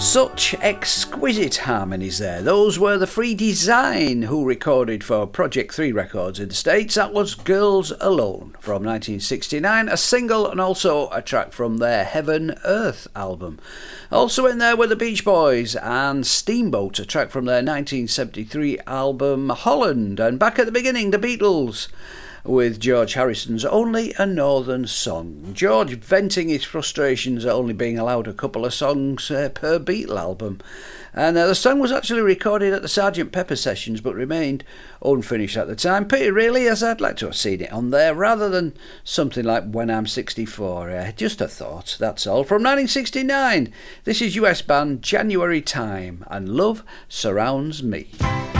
Such exquisite harmonies there. Those were the Free Design, who recorded for Project 3 Records in the States. That was Girls Alone from 1969, a single and also a track from their Heaven Earth album. Also in there were the Beach Boys and Steamboat, a track from their 1973 album Holland. And back at the beginning, the Beatles with George Harrison's Only a Northern Song. George venting his frustrations at only being allowed a couple of songs per Beatle album. And the song was actually recorded at the Sgt. Pepper sessions but remained unfinished at the time. Pity really, as I'd like to have seen it on there rather than something like When I'm 64. Just a thought, that's all. From 1969, this is US band January Time and Love Surrounds Me.